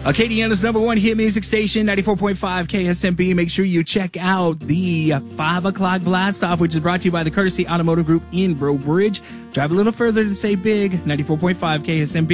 Acadiana's number one hit music station, 94.5 KSMB. Make sure you check out the 5 o'clock blast off, which is brought to you by the Courtesy Automotive Group in Breaux Bridge. Drive a little further to say big, 94.5 KSMB.